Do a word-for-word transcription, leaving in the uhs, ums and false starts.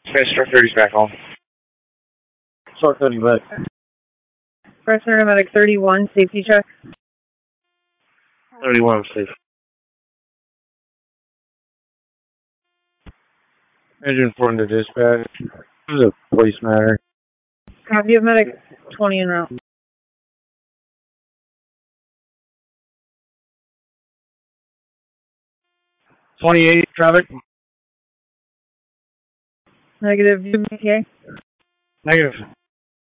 Okay, Star thirty's back home. Star thirty back. First paramedic thirty-one, safety check. thirty-one, safe. Engine four into dispatch. This is a police matter. Copy of medic twenty en route. twenty-eight, traffic. Negative, U B T A. Negative.